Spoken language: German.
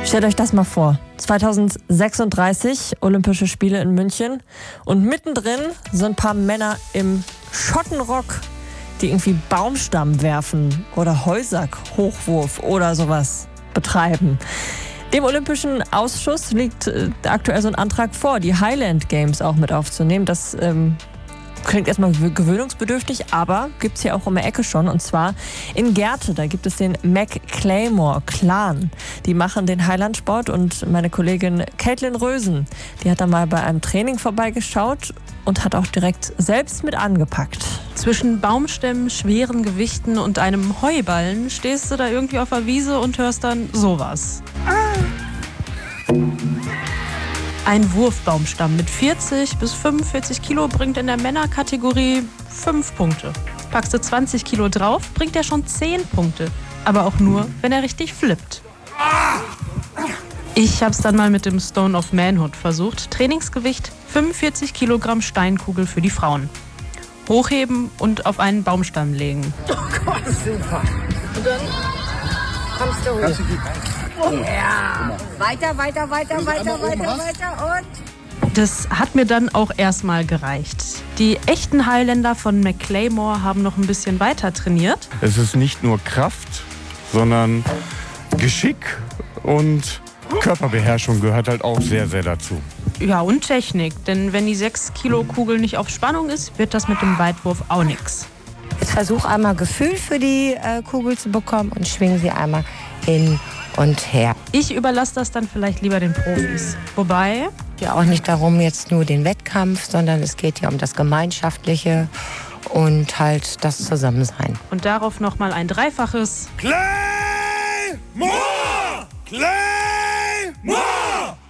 Stellt euch das mal vor. 2036 Olympische Spiele in München und mittendrin so ein paar Männer im Schottenrock, die irgendwie Baumstamm werfen oder Heusack-Hochwurf oder sowas betreiben. Dem Olympischen Ausschuss liegt aktuell so ein Antrag vor, die Highland Games auch mit aufzunehmen. Das klingt erstmal gewöhnungsbedürftig, aber gibt es hier auch um die Ecke schon. Und zwar in Gerte, da gibt es den McClaymore Clan. Die machen den Highlandsport und meine Kollegin Caitlin Rösen, die hat da mal bei einem Training vorbeigeschaut und hat auch direkt selbst mit angepackt. Zwischen Baumstämmen, schweren Gewichten und einem Heuballen stehst du da irgendwie auf der Wiese und hörst dann sowas. Ein Wurfbaumstamm mit 40 bis 45 Kilo bringt in der Männerkategorie 5 Punkte. Packst du 20 Kilo drauf, bringt er schon 10 Punkte. Aber auch nur, wenn er richtig flippt. Ich hab's dann mal mit dem Stone of Manhood versucht. Trainingsgewicht 45 Kilogramm Steinkugel für die Frauen. Hochheben und auf einen Baumstamm legen. Oh Gott, super. Und dann kommst du hoch. Ja. Weiter und... Das hat mir dann auch erstmal gereicht. Die echten Highlander von McClaymore haben noch ein bisschen weiter trainiert. Es ist nicht nur Kraft, sondern Geschick und Körperbeherrschung gehört halt auch sehr, sehr dazu. Ja, und Technik, denn wenn die 6-Kilo-Kugel nicht auf Spannung ist, wird das mit dem Weitwurf auch nichts. Jetzt versuch einmal Gefühl für die Kugel zu bekommen und schwing sie einmal hin und her. Ich überlasse das dann vielleicht lieber den Profis. Wobei... Ja, auch nicht darum jetzt nur den Wettkampf, sondern es geht ja um das Gemeinschaftliche und halt das Zusammensein. Und darauf nochmal ein dreifaches... Claymore!